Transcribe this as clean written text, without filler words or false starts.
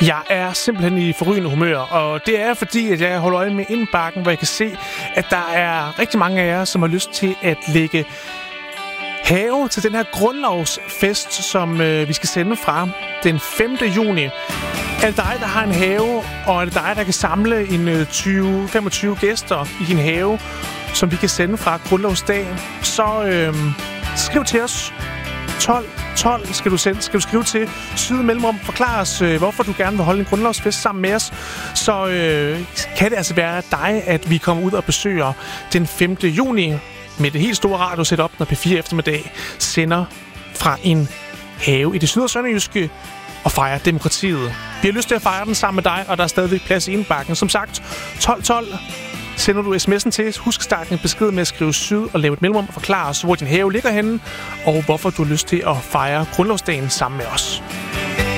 Jeg er simpelthen i forrygende humør, og det er fordi, at jeg holder øje med indbakken, hvor jeg kan se, at der er rigtig mange af jer, som har lyst til at lægge have til den her grundlovsfest, som vi skal sende fra den 5. juni. Er det dig, der har en have, og er det dig, der kan samle en 20-25 gæster i din have, som vi kan sende fra grundlovsdag, så skriv til os. 12 skal du skrive til Syd Mellemrum. Forklar os, hvorfor du gerne vil holde en grundlovsfest sammen med os. Så kan det altså være dig, at vi kommer ud og besøger den 5. juni med det helt store radiosetup, når P4 eftermiddag sender fra en have i det syd- og sønderjyske og fejrer demokratiet. Vi har lyst til at fejre den sammen med dig, og der er stadigvæk plads i indbakken. Som sagt, 12 sender du sms'en til. Husk at starte en besked med at skrive syd og lave et mellemrum og forklare os, hvor din have ligger henne, og hvorfor du har lyst til at fejre grundlovsdagen sammen med os.